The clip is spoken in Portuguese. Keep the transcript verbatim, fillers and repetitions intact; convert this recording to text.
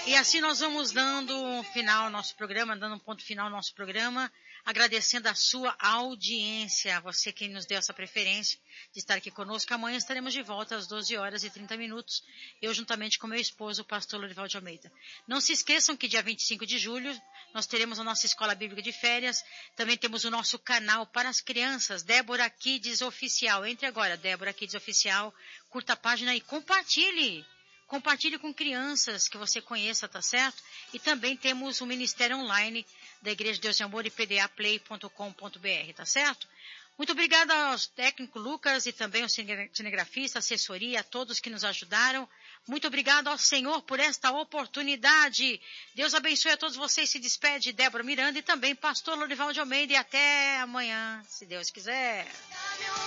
E assim nós vamos dando um final ao nosso programa, dando um ponto final ao nosso programa, agradecendo a sua audiência, você que nos deu essa preferência de estar aqui conosco. Amanhã estaremos de volta às doze horas e trinta minutos, eu juntamente com meu esposo, o pastor Lorival de Almeida. Não se esqueçam que dia vinte e cinco de julho nós teremos a nossa Escola Bíblica de Férias, também temos o nosso canal para as crianças, Débora Kids Oficial. Entre agora, Débora Kids Oficial, curta a página e compartilhe. Compartilhe com crianças que você conheça, tá certo? E também temos o Ministério Online da Igreja Deus e Amor e p d a play ponto com ponto b r, tá certo? Muito obrigada aos técnicos Lucas e também ao cinegrafista, assessoria, a todos que nos ajudaram. Muito obrigado ao Senhor por esta oportunidade. Deus abençoe a todos vocês. Se despede Débora Miranda e também pastor Lorival de Almeida. E até amanhã, se Deus quiser.